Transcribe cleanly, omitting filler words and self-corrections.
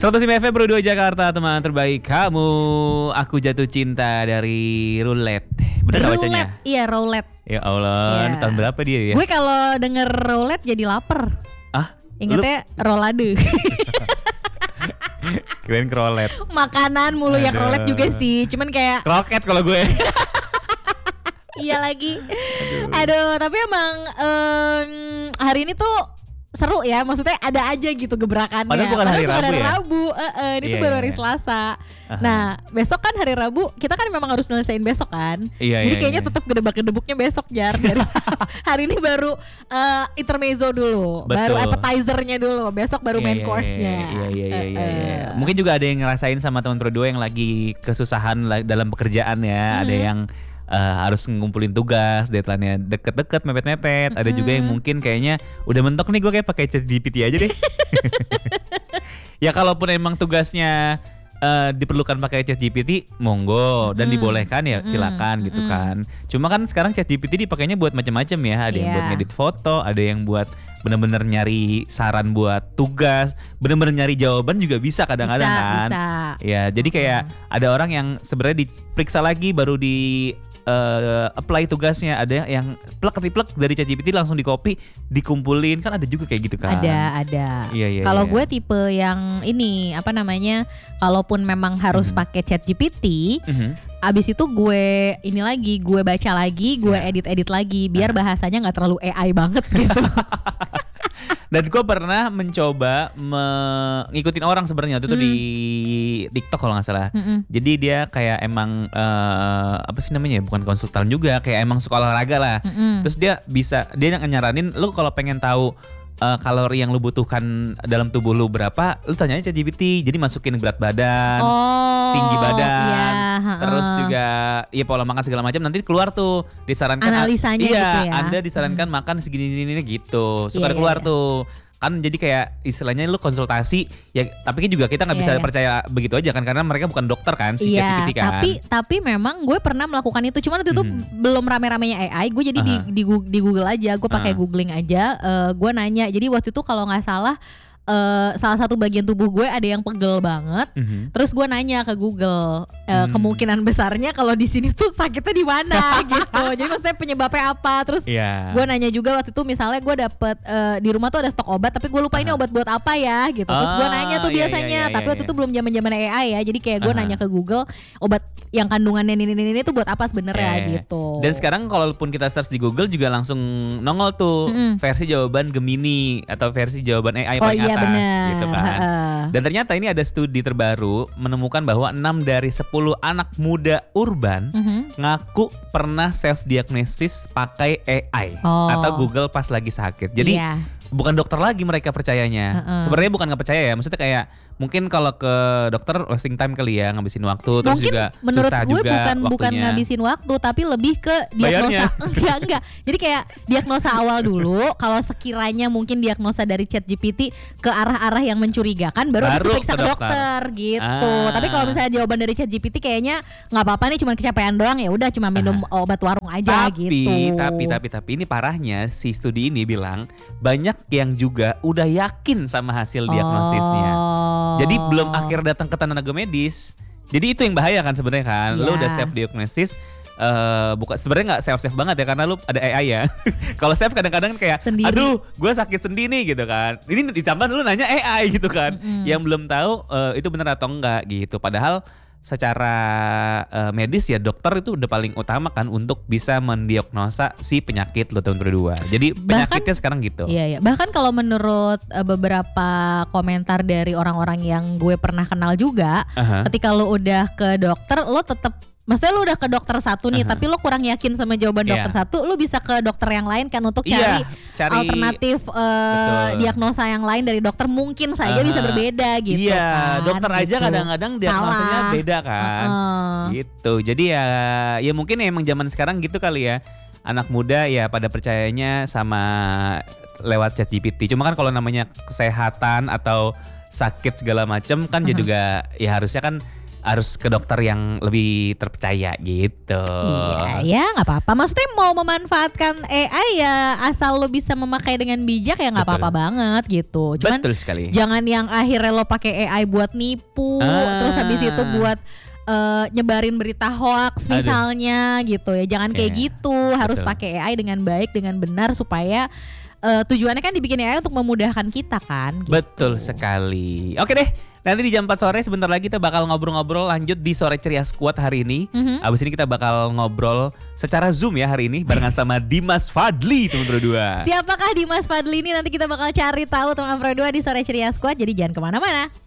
105 FM Pro 2 Jakarta, teman terbaik kamu. Aku jatuh cinta dari Roulette. Bener gak bacanya? Iya, Roulette. Ya Allah, ini tahun berapa dia ya? Gue kalau denger Roulette jadi lapar. Ah? Ingatnya rolade. Kirain krolet. Makanan mulu ya, krolet juga sih. Cuman kayak kroket kalau gue. Iya lagi. Aduh, tapi emang hari ini tuh seru ya, maksudnya ada aja gitu gebrakannya. Padahal bukan hari Rabu ya? Ini tuh baru hari Selasa. Nah, besok kan hari Rabu, kita kan memang harus nyelesain besok kan. Jadi kayaknya tetap gedebak-gedebuknya besok, Jar. Hari ini baru intermezzo dulu. Betul. Baru appetizernya dulu. Besok baru main course-nya. Iya. Mungkin juga ada yang ngerasain sama teman Pro 2 yang lagi kesusahan dalam pekerjaan ya. Ada yang harus ngumpulin tugas, deadline-nya deket-deket, mepet-mepet. Ada juga yang mungkin kayaknya udah mentok nih, gue kayak pakai ChatGPT aja deh. Ya kalaupun emang tugasnya diperlukan pakai ChatGPT, monggo dan dibolehkan ya silakan gitu kan. Cuma kan sekarang ChatGPT dipakainya buat macam-macam ya. Ada yang buat ngedit foto, ada yang buat bener-bener nyari saran buat tugas, bener-bener nyari jawaban juga bisa kadang-kadang kan. Bisa. Ya, jadi kayak ada orang yang sebenarnya diperiksa lagi baru di apply tugasnya, ada yang plek dari ChatGPT langsung di copy, dikumpulin, kan ada juga kayak gitu kan. Ada. Iya. Kalau gue tipe yang ini apa namanya, kalaupun memang harus pakai ChatGPT, abis itu gue gue baca lagi, gue edit lagi biar bahasanya nggak terlalu AI banget gitu. Dan gue pernah mencoba ngikutin orang sebenarnya waktu itu di TikTok kalau nggak salah. Jadi dia kayak emang apa sih namanya? Bukan konsultan juga, kayak emang suka olahraga lah. Terus dia nyaranin lu kalau pengen tahu kalori yang lu butuhkan dalam tubuh lu berapa, lu tanyanya ChatGPT. Jadi masukin berat badan, tinggi badan, terus juga ya pola makan segala macam, nanti keluar tuh disarankan analisanya gitu ya. Anda disarankan makan segini gitu. Suka keluar tuh. Kan jadi kayak istilahnya lu konsultasi ya, tapi juga kita nggak bisa percaya begitu aja kan, karena mereka bukan dokter kan, si ChatGPT kan. Tapi memang gue pernah melakukan itu, cuman waktu itu belum rame-ramenya AI. Gue jadi di Google aja, gue pakai googling aja. Gue nanya, jadi waktu itu kalau nggak salah salah satu bagian tubuh gue ada yang pegel banget. Terus gue nanya ke Google, kemungkinan besarnya kalau di sini tuh sakitnya di mana gitu. Jadi maksudnya penyebabnya apa. Terus gue nanya juga waktu itu, misalnya gue dapet di rumah tuh ada stok obat, tapi gue lupa ini obat buat apa ya gitu. Terus gue nanya tuh biasanya, tapi waktu itu belum zaman AI ya. Jadi kayak gue nanya ke Google, obat yang kandungannya ini tuh buat apa sebenarnya gitu. Dan sekarang kalaupun kita search di Google juga langsung nongol tuh versi jawaban Gemini atau versi jawaban AI paling atas gitu kan. Dan ternyata ini ada studi terbaru menemukan bahwa 6 dari 10 anak muda urban ngaku pernah self diagnosis pakai AI atau Google pas lagi sakit. Jadi bukan dokter lagi mereka percayanya. Sebenarnya bukan nggak percaya ya, maksudnya kayak mungkin kalau ke dokter wasting time kali ya, ngabisin waktu. Terus mungkin juga menurut susah gue juga bukan ngabisin waktu, tapi lebih ke diagnosa. enggak. Jadi kayak diagnosa awal dulu. Kalau sekiranya mungkin diagnosa dari ChatGPT ke arah-arah yang mencurigakan, baru harus diperiksa ke dokter gitu. Tapi kalau misalnya jawaban dari ChatGPT kayaknya nggak apa-apa nih, cuma kecapean doang, ya udah cuma minum obat warung aja gitu. Tapi ini parahnya, si studi ini bilang banyak yang juga udah yakin sama hasil diagnosisnya. Jadi belum akhir datang ke tenaga medis. Jadi itu yang bahaya kan sebenarnya kan. Lu udah self diagnosis, bukan sebenarnya nggak self banget ya, karena lu ada AI ya. Kalau self kadang-kadang kayak sendiri. Aduh, gue sakit sendi nih gitu kan. Ini ditambah lu nanya AI gitu kan. Yang belum tahu itu benar atau enggak gitu. Padahal secara medis ya dokter itu udah paling utama kan untuk bisa mendiagnosa si penyakit lo tahun kedua. Jadi penyakitnya sekarang gitu. Iya. Bahkan kalau menurut beberapa komentar dari orang-orang yang gue pernah kenal juga, ketika lo udah ke dokter, lo tetap, maksudnya lu udah ke dokter satu nih, tapi lu kurang yakin sama jawaban dokter satu, lu bisa ke dokter yang lain kan untuk cari alternatif diagnosa yang lain dari dokter, mungkin saja bisa berbeda gitu. Iya, kan? Dokter aja kadang-kadang diagnosanya beda kan. Gitu. Jadi ya mungkin emang zaman sekarang gitu kali ya. Anak muda ya pada percayanya sama lewat ChatGPT. Cuma kan kalau namanya kesehatan atau sakit segala macam kan juga ya harusnya kan harus ke dokter yang lebih terpercaya gitu. Iya, ya nggak apa-apa. Maksudnya mau memanfaatkan AI ya asal lo bisa memakai dengan bijak ya nggak apa-apa banget gitu. Cuman betul sekali. jangan yang akhirnya lo pakai AI buat nipu, terus habis itu buat nyebarin berita hoax misalnya gitu ya. Jangan kayak gitu. Harus pakai AI dengan baik, dengan benar supaya tujuannya kan dibikin AI untuk memudahkan kita kan. Gitu. Betul sekali. Oke deh. Nanti di jam 4 sore sebentar lagi kita bakal ngobrol-ngobrol lanjut di Sore Ceria Squad hari ini. Abis ini kita bakal ngobrol secara Zoom ya hari ini barengan sama Dimas Fadli teman Pro 2. Siapakah Dimas Fadli ini? Nanti kita bakal cari tahu teman Pro 2 di Sore Ceria Squad. Jadi jangan kemana-mana.